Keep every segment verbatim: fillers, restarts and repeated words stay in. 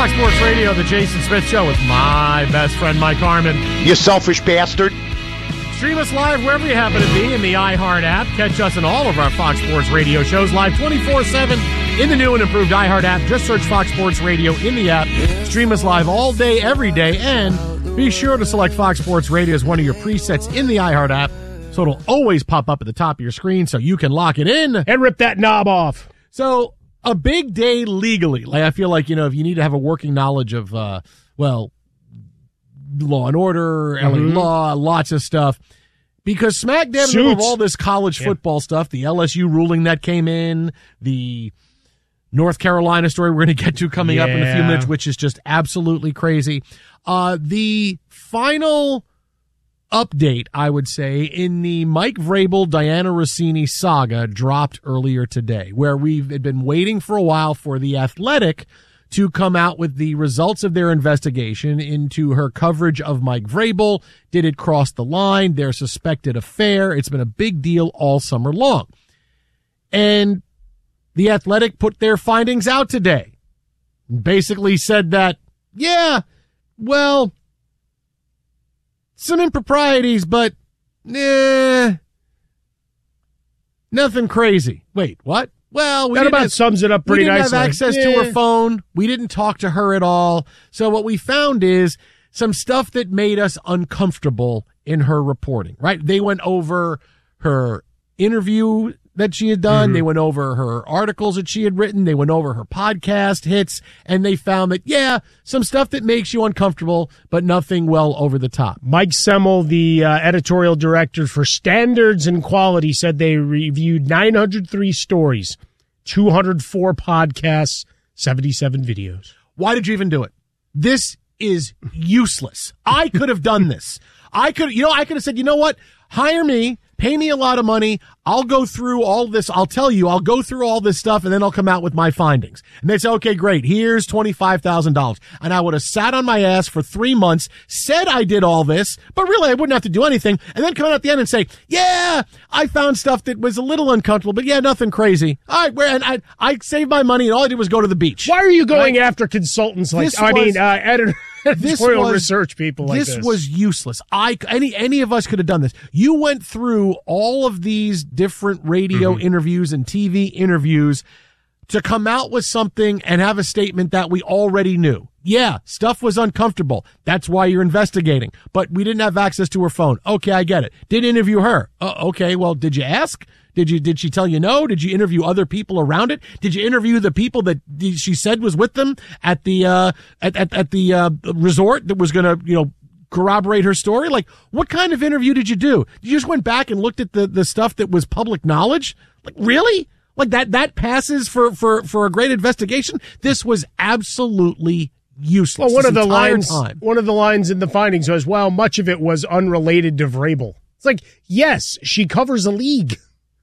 Fox Sports Radio, the Jason Smith Show with my best friend, Mike Harmon. You selfish bastard. Stream us live wherever you happen to be in the iHeart app. Catch us in all of our Fox Sports Radio shows live twenty-four seven in the new and improved iHeart app. Just search Fox Sports Radio in the app. Stream us live all day, every day, and be sure to select Fox Sports Radio as one of your presets in the iHeart app, so it'll always pop up at the top of your screen so you can lock it in. And rip that knob off. So, a big day legally. Like, I feel like, you know, if you need to have a working knowledge of, uh, well, Law and Order, L A Mm-hmm. Law, lots of stuff. Because smack dab in the middle of all this college Yeah. football stuff, the L S U ruling that came in, the North Carolina story we're going to get to coming up in a few Yeah. minutes, which is just absolutely crazy. Uh, the final update, I would say, in the Mike Vrabel, Diana Rossini saga dropped earlier today, where we've been waiting for a while for The Athletic to come out with the results of their investigation into her coverage of Mike Vrabel. Did it cross the line? Their suspected affair. It's been a big deal all summer long. And The Athletic put their findings out today. Basically said that, yeah, well, some improprieties, but eh, nothing crazy. Wait, what? Well, we That didn't about have, sums it up pretty we didn't nicely. have access Yeah. to her phone. We didn't talk to her at all. So what we found is some stuff that made us uncomfortable in her reporting, right? They went over her interview that she had done. Mm-hmm. They went over her articles that she had written. They went over her podcast hits, and they found that, yeah, some stuff that makes you uncomfortable, but nothing well over the top. Mike Semmel, the uh, editorial director for Standards and Quality, said they reviewed nine hundred three stories, two hundred four podcasts, seventy-seven videos. Why did you even do it? This is useless. I could have done this. I could, you know, I could have said, you know what? Hire me, pay me a lot of money. I'll go through all this. I'll tell you, I'll go through all this stuff, and then I'll come out with my findings. And they'd say, okay, great. Here's twenty-five thousand dollars. And I would have sat on my ass for three months, said I did all this, but really I wouldn't have to do anything. And then come out at the end and say, yeah, I found stuff that was a little uncomfortable, but yeah, nothing crazy. All right, where, and I, I saved my money, and all I did was go to the beach. Why are you going Right? after consultants like, This I was- mean, uh, editor, This editorial was- research people like this this? was useless. I any any of us could have done this. You went through all of these different radio Mm-hmm. interviews and T V interviews to come out with something and have a statement that we already knew. Yeah, stuff was uncomfortable. That's why you're investigating. But we didn't have access to her phone. Okay, I get it. Did interview her. Uh, okay, well, did you ask? Did you, did she tell you no? Did you interview other people around it? Did you interview the people that she said was with them at the, uh, at, at, at the, uh, resort that was going to, you know, corroborate her story? Like, what kind of interview did you do? You just went back and looked at the, the stuff that was public knowledge? Like, really? Like that, that passes for, for, for a great investigation? This was absolutely useless. Well, one this of the entire lines, time. one of the lines in the findings was, well, much of it was unrelated to Vrabel. It's like, yes, she covers a league.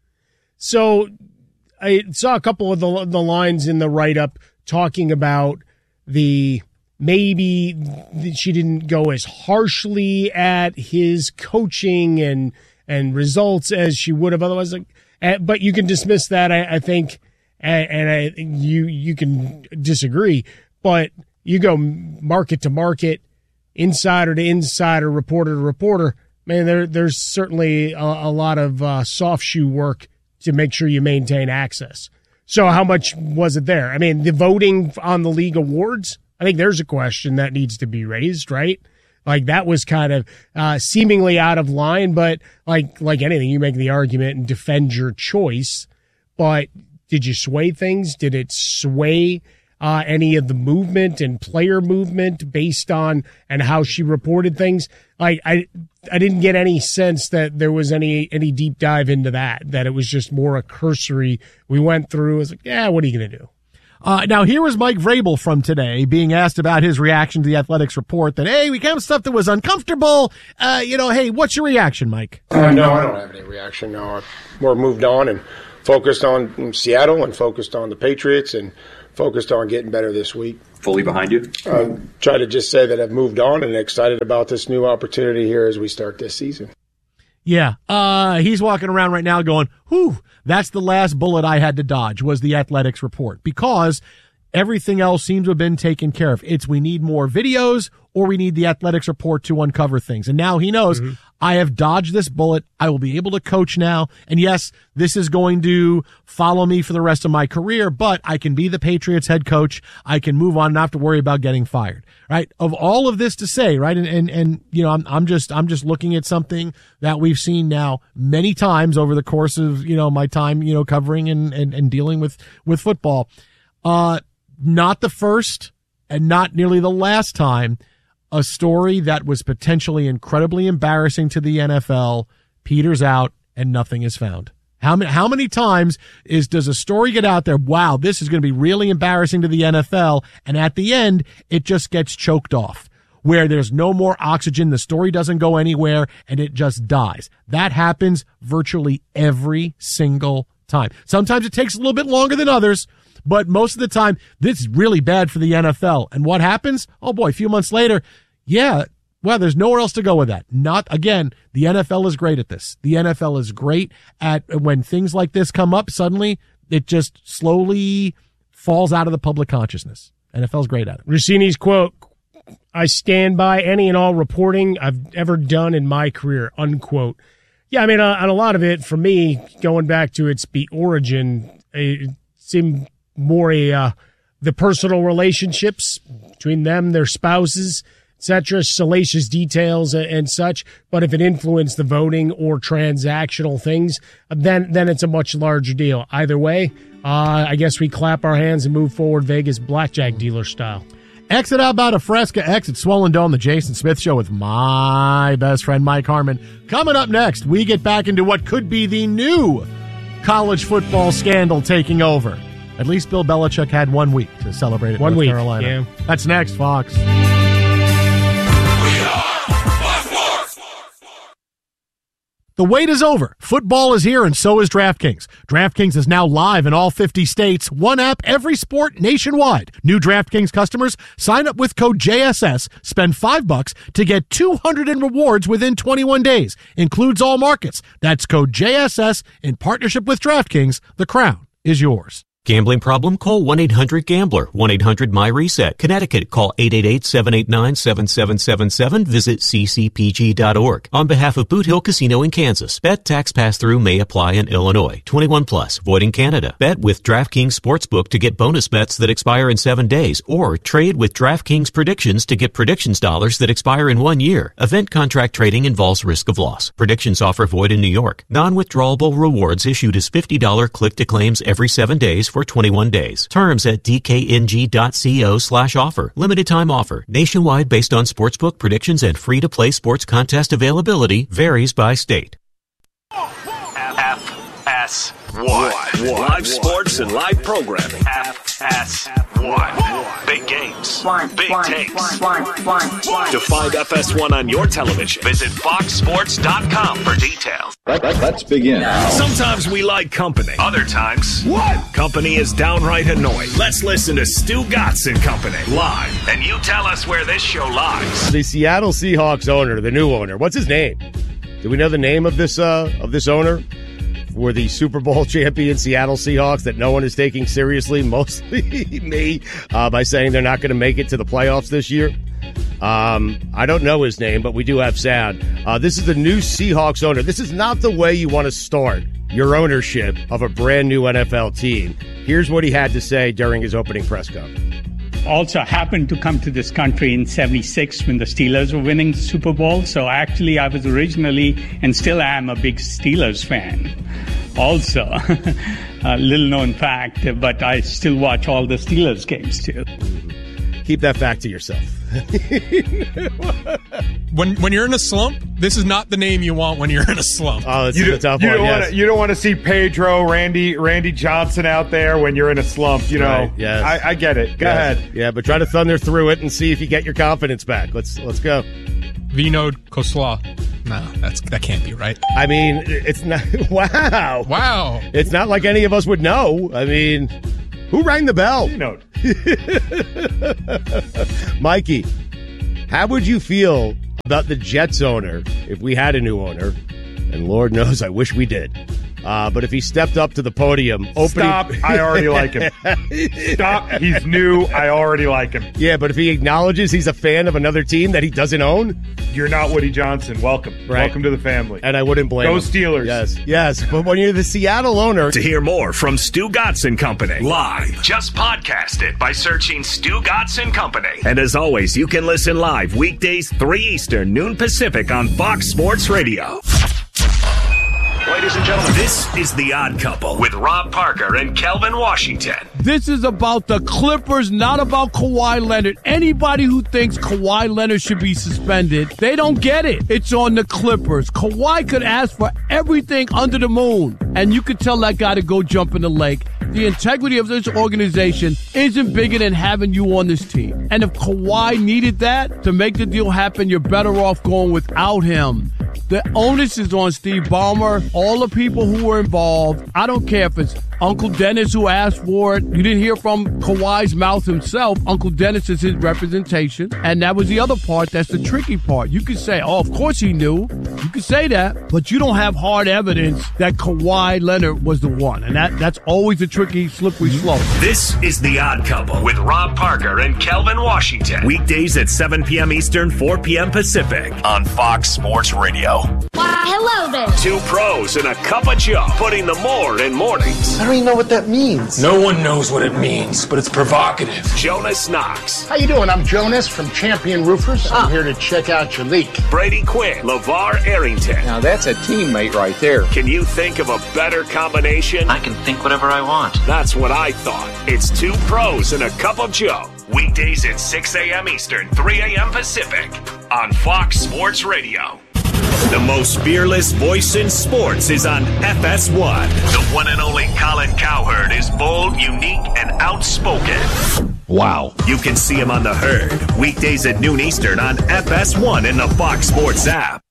So I saw a couple of the, the lines in the write-up talking about the maybe she didn't go as harshly at his coaching and and results as she would have otherwise. Like, uh, but you can dismiss that, I, I think, and, and I you you can disagree, but you go market to market, insider to insider, reporter to reporter. Man, there there's certainly a, a lot of uh, soft shoe work to make sure you maintain access. So how much was it there? I mean, the voting on the league awards, I think there's a question that needs to be raised, right? Like that was kind of uh, seemingly out of line, but like like anything, you make the argument and defend your choice. But did you sway things? Did it sway uh, any of the movement and player movement based on and how she reported things? Like I I didn't get any sense that there was any any deep dive into that. That it was just more a cursory. We went through. It was like, yeah, what are you going to do? Uh, now, here was Mike Vrabel from today being asked about his reaction to the Athletics report that, hey, we found stuff that was uncomfortable. Uh, you know, hey, what's your reaction, Mike? Uh, no, I don't have any reaction. No, I've more moved on and focused on Seattle and focused on the Patriots and focused on getting better this week. Fully behind you? Uh, try to just say that I've moved on and excited about this new opportunity here as we start this season. Yeah, uh, he's walking around right now going, whew, that's the last bullet I had to dodge, was the Athletics report. Because Everything else seems to have been taken care of. It's we need more videos or we need the athletics report to uncover things. And now he knows mm-hmm. I have dodged this bullet. I will be able to coach now. And yes, this is going to follow me for the rest of my career, but I can be the Patriots head coach. I can move on and not have to worry about getting fired, right? Of all of this to say, right? And, and, and, you know, I'm, I'm just, I'm just looking at something that we've seen now many times over the course of, you know, my time, you know, covering and, and, and dealing with, with football. Uh, Not the first and not nearly the last time a story that was potentially incredibly embarrassing to the N F L peters out and nothing is found. How many, how many times is, does a story get out there? Wow, this is going to be really embarrassing to the N F L. And at the end, it just gets choked off where there's no more oxygen. The story doesn't go anywhere and it just dies. That happens virtually every single time. Sometimes it takes a little bit longer than others. But most of the time, this is really bad for the N F L. And what happens? Oh boy, a few months later, yeah, well, there's nowhere else to go with that. Not, again, the N F L is great at this. The N F L is great at when things like this come up, suddenly it just slowly falls out of the public consciousness. N F L's great at it. Rossini's quote, I stand by any and all reporting I've ever done in my career, unquote. Yeah, I mean, on a lot of it, for me, going back to its be origin, it seemed more a uh, the personal relationships between them, their spouses, et cetera, salacious details and, and such. But if it influenced the voting or transactional things, then then it's a much larger deal. Either way, uh, I guess we clap our hands and move forward Vegas blackjack dealer style. Exit out about a Fresca, exit Swollen Dome, the Jason Smith Show with my best friend Mike Harmon. Coming up next, we get back into what could be the new college football scandal taking over. At least Bill Belichick had one week to celebrate it in North week, Carolina. Yeah. That's next, Fox. We are Fox Sports. The wait is over. Football is here, and so is DraftKings. DraftKings is now live in all fifty states. One app, every sport, nationwide. New DraftKings customers sign up with code J S S, spend five bucks to get two hundred in rewards within twenty-one days. Includes all markets. That's code J S S in partnership with DraftKings. The crown is yours. Gambling problem? Call one eight hundred gambler. one eight hundred my reset. Connecticut, call eight eight eight, seven eight nine, seven seven seven seven. Visit c c p g dot org. On behalf of Boot Hill Casino in Kansas, bet tax pass-through may apply in Illinois. twenty-one plus, void in Canada. Bet with DraftKings Sportsbook to get bonus bets that expire in seven days, or trade with DraftKings Predictions to get predictions dollars that expire in one year. Event contract trading involves risk of loss. Predictions offer void in New York. Non-withdrawable rewards issued as fifty dollars click-to-claims every seven days for twenty-one days. Terms at d k n g dot co slash offer. Limited time offer. Nationwide based on sportsbook predictions and free-to-play sports contest availability. Varies by state. F S one. Live sports and live programming. F S one. Big games. Big takes. To find F S one on your television, visit fox sports dot com for details. Let, let, let's begin. Sometimes we like company. Other times, what? Company is downright annoying. Let's listen to Stu Gatz and Company live, and you tell us where this show lies. The Seattle Seahawks owner, the new owner, what's his name? Do we know the name of this uh, of this owner? For the Super Bowl champion Seattle Seahawks that no one is taking seriously, mostly me, uh, by saying they're not going to make it to the playoffs this year. Um, I don't know his name, but we do have sound. Uh, this is the new Seahawks owner. This is not the way you want to start your ownership of a brand new N F L team. Here's what he had to say during his opening press conference. Also happened to come to this country in seventy-six when the Steelers were winning the Super Bowl. So actually I was originally and still am a big Steelers fan. Also, a little known fact, but I still watch all the Steelers games too. Keep that fact to yourself. when when you're in a slump, this is not the name you want when you're in a slump. Oh, that's you a tough you one. Don't yes. wanna, you don't want to see Pedro, Randy, Randy Johnson out there when you're in a slump. You know, right, yes. I, I get it. Go yes. ahead. Yeah, but try to thunder through it and see if you get your confidence back. Let's let's go. Vinod Khosla. No, that's that can't be right. I mean, it's not. Wow. Wow. It's not like any of us would know. I mean, who rang the bell? Vinod. Mikey, how would you feel about the Jets owner if we had a new owner? And Lord knows, I wish we did. Uh, but if he stepped up to the podium, opening... Stop, I already like him. Stop, he's new, I already like him. Yeah, but if he acknowledges he's a fan of another team that he doesn't own... You're not Woody Johnson. Welcome. Right. Welcome to the family. And I wouldn't blame Go him. Steelers. Yes, yes. But when you're the Seattle owner... To hear more from Stu Gotson Company live, just podcast it by searching Stu Gotson Company. And as always, you can listen live weekdays three Eastern, noon Pacific on Fox Sports Radio. Ladies and gentlemen, this is The Odd Couple with Rob Parker and Kelvin Washington. This is about the Clippers, not about Kawhi Leonard. Anybody who thinks Kawhi Leonard should be suspended, they don't get it. It's on the Clippers. Kawhi could ask for everything under the moon, and you could tell that guy to go jump in the lake. The integrity of this organization isn't bigger than having you on this team. And if Kawhi needed that to make the deal happen, you're better off going without him. The onus is on Steve Ballmer, all the people who were involved. I don't care if it's Uncle Dennis who asked for it. You didn't hear from Kawhi's mouth himself. Uncle Dennis is his representation. And that was the other part. That's the tricky part. You could say, oh, of course he knew. You could say that. But you don't have hard evidence that Kawhi Leonard was the one. And that, that's always a tricky, slippery slope. This is The Odd Couple with Rob Parker and Kelvin Washington. Weekdays at seven p.m. Eastern, four p.m. Pacific on Fox Sports Radio. Why, hello there. Two pros and a cup of Joe, putting the more in mornings. I don't even know what that means. No one knows what it means, but it's provocative. Jonas Knox. How you doing? I'm Jonas from Champion Roofers. I'm ah. here to check out your leak. Brady Quinn. LeVar Arrington. Now that's a teammate right there. Can you think of a better combination? I can think whatever I want. That's what I thought. It's two pros and a cup of Joe. Weekdays at six a.m. Eastern, three a.m. Pacific on Fox Sports Radio. The most fearless voice in sports is on F S one. The one and only Colin Cowherd is bold, unique, and outspoken. Wow. You can see him on The Herd, weekdays at noon Eastern on F S one in the Fox Sports app.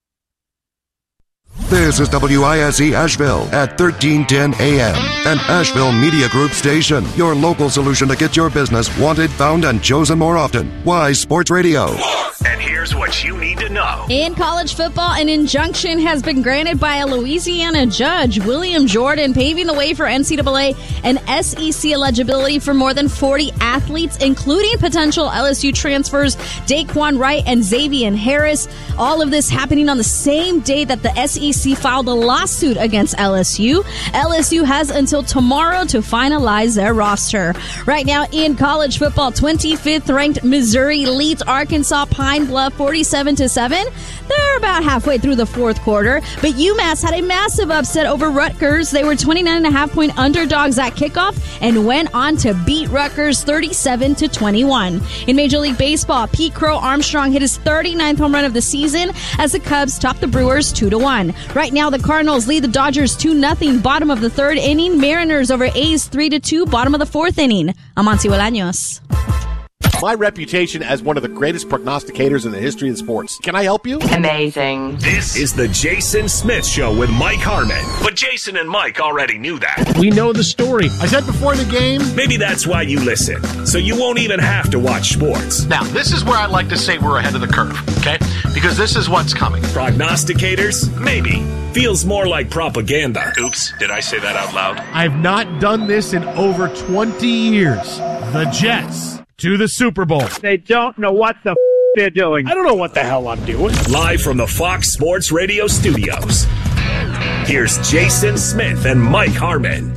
This is W I S E Asheville at thirteen ten A M, an Asheville Media Group station. Your local solution to get your business wanted, found, and chosen more often. Wise Sports Radio. And here's what you need to know. In college football, an injunction has been granted by a Louisiana judge, William Jordan, paving the way for N C double A and S E C eligibility for more than forty athletes, including potential L S U transfers Daquan Wright and Xavier Harris. All of this happening on the same day that the S E C filed a lawsuit against L S U. L S U has until tomorrow to finalize their roster. Right now in college football, twenty-fifth ranked Missouri leads Arkansas Pine Bluff forty-seven to seven. They're about halfway through the fourth quarter, but UMass had a massive upset over Rutgers. They were twenty-nine and a half point underdogs at kickoff and went on to beat Rutgers thirty-seven to twenty-one. In Major League Baseball, Pete Crow Armstrong hit his thirty-ninth home run of the season as the Cubs topped the Brewers two to one. Right now, the Cardinals lead the Dodgers two nothing, bottom of the third inning. Mariners over A's three to two, bottom of the fourth inning. I'm Monty Bolaños. My reputation as one of the greatest prognosticators in the history of sports. Can I help you? Amazing. This is the Jason Smith Show with Mike Harmon. But Jason and Mike already knew that. We know the story. I said before the game. Maybe that's why you listen, so you won't even have to watch sports. Now, this is where I like to say we're ahead of the curve, okay? Because this is what's coming. Prognosticators? Maybe. Feels more like propaganda. Oops, did I say that out loud? I've not done this in over twenty years. The Jets to the Super Bowl. They don't know what the f- they're doing. I don't know what the hell I'm doing. Live from the Fox Sports Radio studios, here's Jason Smith and Mike Harmon.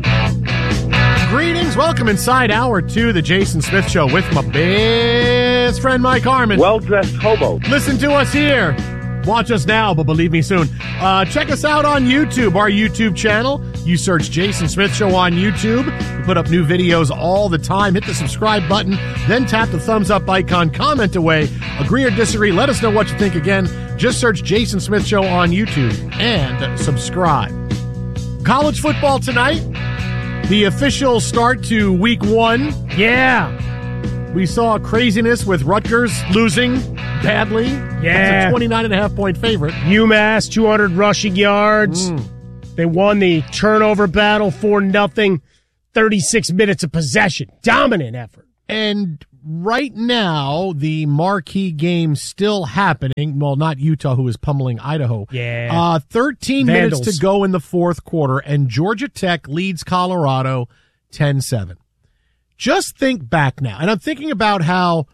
Greetings. Welcome inside hour two, the Jason Smith Show with my best friend Mike Harmon. Well-dressed hobo. Listen to us here. Watch us now, but believe me soon. Uh, check us out on YouTube, our YouTube channel. You search Jason Smith Show on YouTube. We put up new videos all the time. Hit the subscribe button, then tap the thumbs up icon. Comment away. Agree or disagree. Let us know what you think. Again, just search Jason Smith Show on YouTube and subscribe. College football tonight. The official start to week one. Yeah. We saw craziness with Rutgers losing badly. Yeah. It's a twenty-nine and a half point favorite. UMass, two hundred rushing yards. Mm. They won the turnover battle four nothing. thirty-six minutes of possession. Dominant effort. And right now, the marquee game still happening. Well, not Utah, who is pummeling Idaho. Yeah. Uh, thirteen Vandals. minutes to go in the fourth quarter, and Georgia Tech leads Colorado ten seven. Just think back now, and I'm thinking about how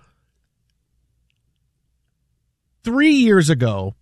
three years ago,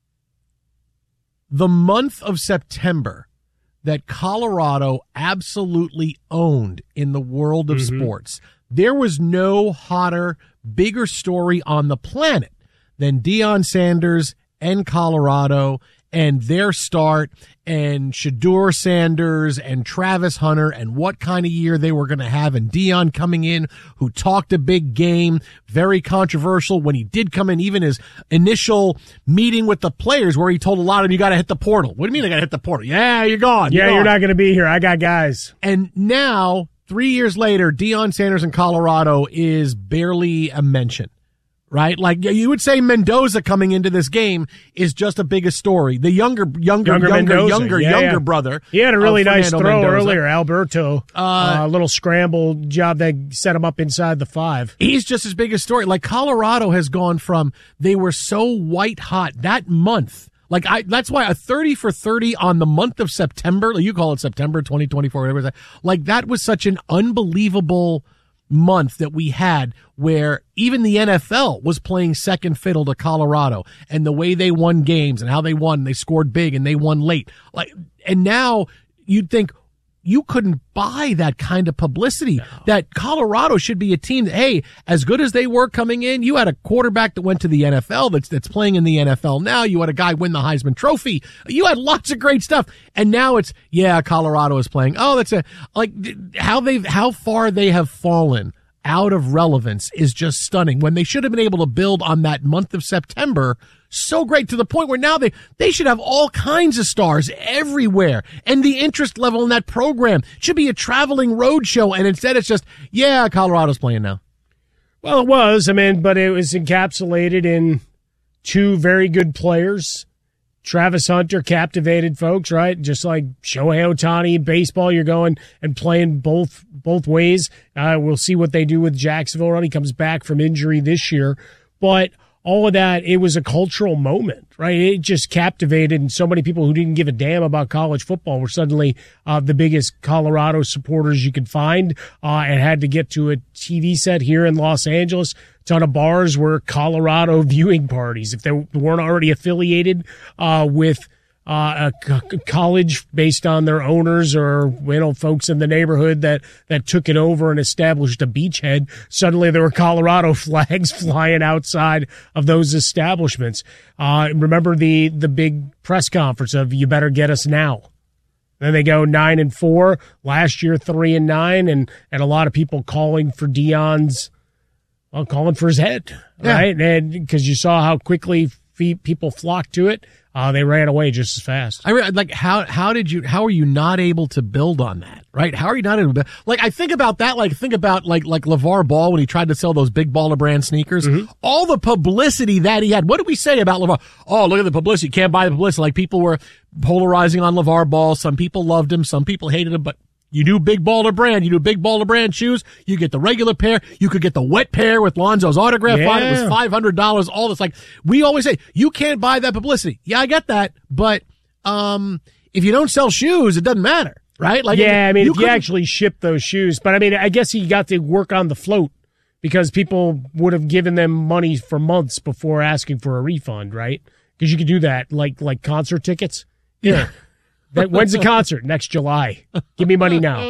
the month of September that Colorado absolutely owned in the world of mm-hmm. sports. There was no hotter, bigger story on the planet than Deion Sanders and Colorado and their start and Shedeur Sanders and Travis Hunter and what kind of year they were going to have, and Deion coming in who talked a big game, very controversial when he did come in, even his initial meeting with the players where he told a lot of them, you got to hit the portal. What do you mean I got to hit the portal? Yeah, you're gone. Yeah, you're, you're gone. not going to be here. I got guys. And now, three years later, Deion Sanders in Colorado is barely a mention. Right? Like you would say Mendoza coming into this game is just a bigger story. The younger, younger, younger, younger, Mendoza. younger, yeah, younger yeah. brother. He had a really nice Fernando throw Mendoza. earlier, Alberto. A uh, uh, little scramble job that set him up inside the five. He's just as big a story. Like Colorado has gone from, they were so white hot that month. Like I, that's why a thirty for thirty on the month of September, you call it September twenty twenty-four, whatever it is. Like that was such an unbelievable month that we had where even the N F L was playing second fiddle to Colorado, and the way they won games and how they won, they scored big and they won late. Like, and now you'd think you couldn't buy that kind of publicity. No. That Colorado should be a team that, hey, as good as they were coming in, you had a quarterback that went to the N F L that's that's playing in the N F L now. You had a guy win the Heisman Trophy. You had lots of great stuff. And now it's, yeah, Colorado is playing. Oh, that's a, like, how they've, how far they have fallen out of relevance is just stunning when they should have been able to build on that month of September so great to the point where now they, they should have all kinds of stars everywhere. And the interest level in that program should be a traveling road show. And instead it's just, yeah, Colorado's playing now. Well, it was, I mean, but it was encapsulated in two very good players. Travis Hunter captivated folks, right? Just like Shohei Ohtani in baseball, you're going and playing both both ways. Uh, we'll see what they do with Jacksonville when he comes back from injury this year. But all of that, it was a cultural moment, right? It just captivated, and so many people who didn't give a damn about college football were suddenly uh, the biggest Colorado supporters you could find, uh, and had to get to a T V set here in Los Angeles. A ton of bars were Colorado viewing parties. If they weren't already affiliated uh, with uh, a c- college based on their owners or, you know, folks in the neighborhood that, that took it over and established a beachhead, suddenly there were Colorado flags flying outside of those establishments. Uh, remember the, the big press conference of "you better get us now." Then they go nine and four last year, three and nine, and, and a lot of people calling for Deion's, well, calling for his head, yeah. right? And because you saw how quickly people flocked to it. Uh, they ran away just as fast. I re- like how how did you how are you not able to build on that, right? How are you not able to like I think about that like think about like like LeVar Ball when he tried to sell those big baller brand sneakers. Mm-hmm. All the publicity that he had. What did we say about LeVar? Oh, look at the publicity. You can't buy the publicity. Like people were polarizing on LeVar Ball. Some people loved him, some people hated him, but you do big baller brand. You do big baller brand shoes. You get the regular pair. You could get the wet pair with Lonzo's autograph yeah. on it. It was five hundred dollars. All this. Like, we always say, you can't buy that publicity. Yeah, I get that. But, um, if you don't sell shoes, it doesn't matter, right? Like, yeah, I mean, you if you actually ship those shoes. But I mean, I guess he got to work on the float because people would have given them money for months before asking for a refund, right? Because you could do that, like, like concert tickets. Yeah. That, when's the concert? Next July. Give me money now.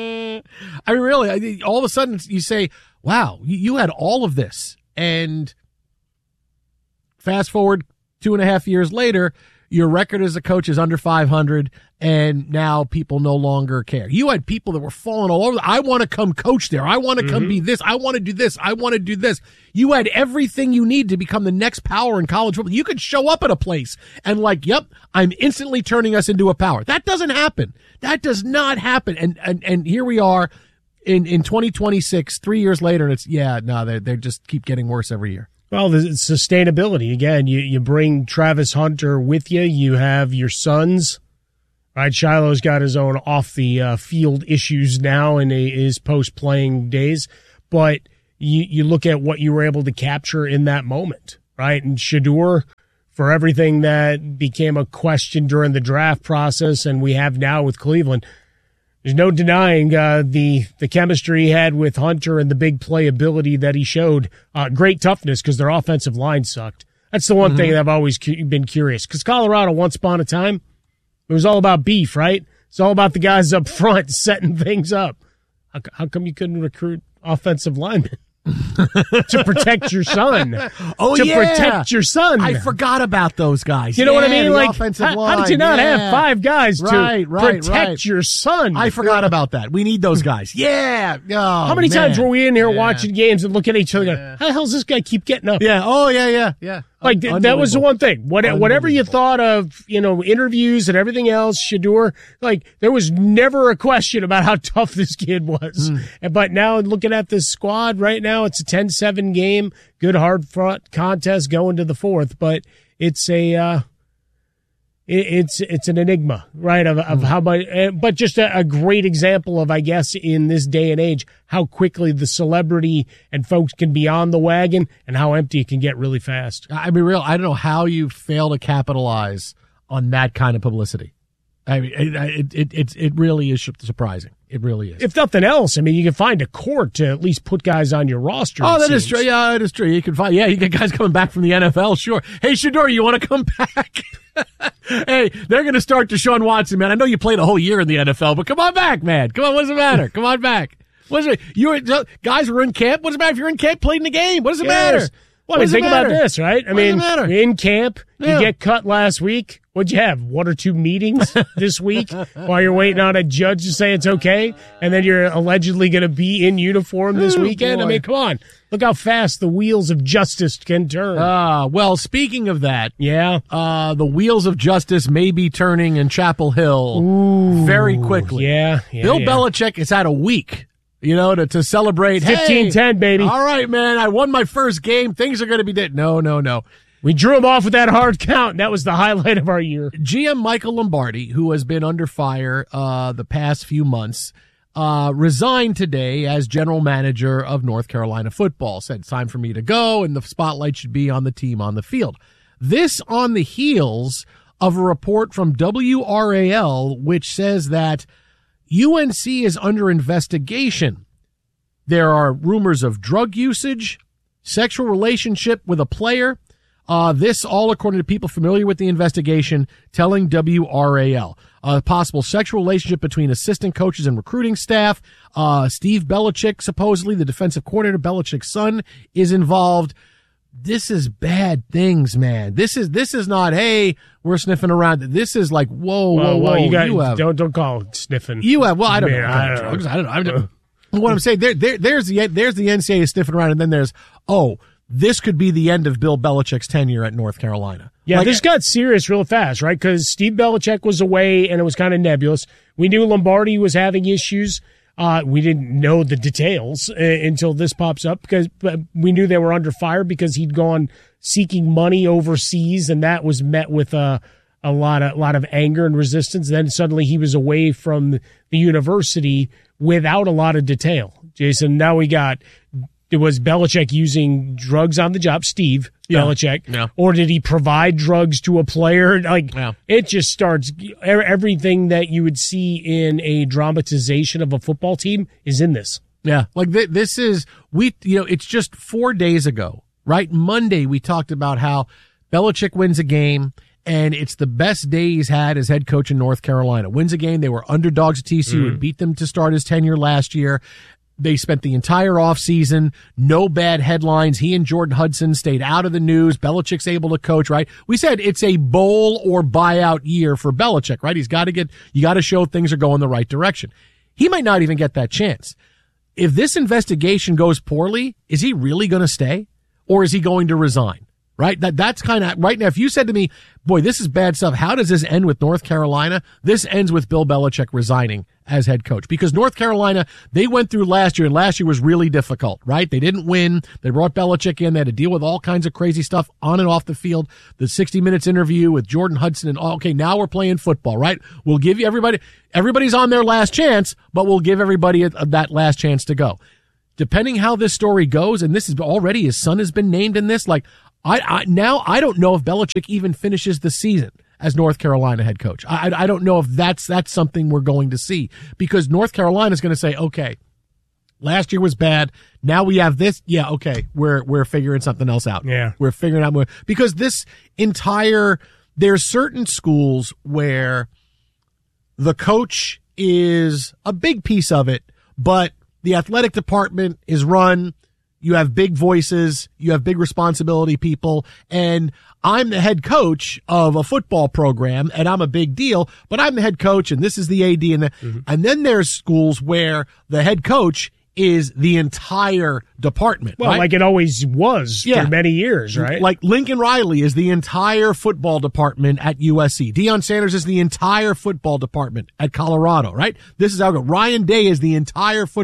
I mean, really, I, all of a sudden you say, wow, you, you had all of this. And fast forward two and a half years later, your record as a coach is under five hundred, and now people no longer care. You had people that were falling all over. I want to come coach there. I want to come mm-hmm. be this. I want to do this. I want to do this. You had everything you need to become the next power in college football. You could show up at a place and like, yep, I'm instantly turning us into a power. That doesn't happen. That does not happen. And and, and here we are in, in twenty twenty-six, three years later, and it's, yeah, no, they they just keep getting worse every year. Well, the sustainability, again, you, you bring Travis Hunter with you. You have your sons, right? Shiloh's got his own off the uh, field issues now in his post-playing days. But you, you look at what you were able to capture in that moment, right? And Shedeur, for everything that became a question during the draft process and we have now with Cleveland, there's no denying uh, the the chemistry he had with Hunter and the big playability that he showed. Uh, great toughness because their offensive line sucked. That's the one mm-hmm. thing that I've always cu- been curious. Because Colorado, once upon a time, it was all about beef, right? It's all about the guys up front setting things up. How, how come you couldn't recruit offensive linemen? To protect your son. Oh, to yeah. protect your son. I forgot about those guys. You know yeah, what I mean? the Like, offensive how, line. how did you not yeah. have five guys right, to right, protect right. your son? I forgot about that. We need those guys. Yeah. Oh, how many man. times were we in here yeah. watching games and looking at each other yeah. going, how the hell does this guy keep getting up? Yeah. Oh, yeah, yeah, yeah. Like, th- that was the one thing. What, whatever you thought of, you know, interviews and everything else, Shedeur, like, there was never a question about how tough this kid was. Mm. And, but now, looking at this squad right now, it's a ten seven game, good hard front contest going to the fourth, but it's a, uh, it, it's it's an enigma, right, of, of mm. how much, but just a, a great example of, I guess, in this day and age, how quickly the celebrity and folks can be on the wagon and how empty it can get really fast. I mean, real, I don't know how you fail to capitalize on that kind of publicity. I mean, it it it, it really is surprising. It really is. If nothing else, I mean, you can find a court to at least put guys on your roster. Oh, that seems. is true. Yeah, that is true. You can find, yeah, you get guys coming back from the N F L, sure. Hey, Shedeur, you want to come back? Hey, they're going to start Deshaun Watson, man. I know you played a whole year in the N F L, but come on back, man. Come on, what's the matter? Come on back. What's it? You were, guys were in camp. What's the matter if you're in camp, played in the game? What does it yes. matter? Well, I mean, think about this, right? I what mean, matter? in camp, yeah. you get cut last week. What'd you have? One or two meetings this week while you're waiting on a judge to say it's okay? And then you're allegedly going to be in uniform this oh, weekend? boy. I mean, come on. Look how fast the wheels of justice can turn. Uh, well, speaking of that, yeah, uh, the wheels of justice may be turning in Chapel Hill Ooh, very quickly. Yeah, yeah Bill yeah. Belichick is at a week. You know, to, to celebrate. fifteen ten, hey, baby. All right, man. I won my first game. Things are going to be dead. No, no, no. We drew him off with that hard count. That was the highlight of our year. G M Michael Lombardi, who has been under fire uh, the past few months, uh, resigned today as general manager of North Carolina football. Said it's time for me to go, and the spotlight should be on the team on the field. This on the heels of a report from W R A L, which says that U N C is under investigation. There are rumors of drug usage, sexual relationship with a player. Uh, this all according to people familiar with the investigation telling W R A L. A possible sexual relationship between assistant coaches and recruiting staff. Uh, Steve Belichick, supposedly the defensive coordinator, Belichick's son, is involved. This is bad things, man. This is, this is not, hey, we're sniffing around. This is like, whoa, whoa, well, whoa. Well, you, got, you have, don't, don't call it sniffing. You have, well, I don't Man, know. I don't drugs. know. I don't know. I don't know. What I'm saying, there, there, there's the, there's the N C double A sniffing around, and then there's, oh, this could be the end of Bill Belichick's tenure at North Carolina. Yeah, like, this got serious real fast, right? Because Steve Belichick was away, and it was kind of nebulous. We knew Lombardi was having issues. Uh, we didn't know the details uh, until this pops up, because but we knew they were under fire because he'd gone seeking money overseas, and that was met with a a lot of a lot of anger and resistance. Then suddenly he was away from the university without a lot of detail. Jason, now we got. It was Belichick using drugs on the job, Steve yeah. Belichick, yeah. or did he provide drugs to a player? Like yeah. it just starts everything that you would see in a dramatization of a football team is in this. Yeah, like th- this is we. You know, it's just four days ago, right? Monday we talked about how Belichick wins a game. And it's the best day he's had as head coach in North Carolina. Wins a game. They were underdogs at T C U mm. and beat them to start his tenure last year. They spent the entire offseason, no bad headlines. He and Jordan Hudson stayed out of the news. Belichick's able to coach, right? We said it's a bowl or buyout year for Belichick, right? He's got to get, you got to show things are going the right direction. He might not even get that chance. If this investigation goes poorly, is he really going to stay or is he going to resign? Right? That, that's kind of right now. If you said to me, boy, this is bad stuff. How does this end with North Carolina? This ends with Bill Belichick resigning as head coach, because North Carolina, they went through last year, and last year was really difficult, right? They didn't win. They brought Belichick in. They had to deal with all kinds of crazy stuff on and off the field. The sixty minutes interview with Jordan Hudson and all. Okay, now we're playing football, right? We'll give you everybody, everybody's on their last chance, but we'll give everybody a, a, that last chance to go. depending how this story goes, and this is already his son has been named in this, like I, I now I don't know if Belichick even finishes the season as North Carolina head coach. I, I don't know if that's that's something we're going to see, because North Carolina is going to say, okay, last year was bad. Now we have this. Yeah, okay, we're we're figuring something else out. Yeah, we're figuring out more, because this entire there's certain schools where the coach is a big piece of it, but the athletic department is run. You have big voices. You have big responsibility people. And I'm the head coach of a football program, and I'm a big deal, but I'm the head coach, and this is the A D. And, the, mm-hmm. and then there's schools where the head coach is the entire department. Well, right? like it always was yeah. for many years, right? Like Lincoln Riley is the entire football department at U S C. Deion Sanders is the entire football department at Colorado, right? This is how it goes. Ryan Day is the entire football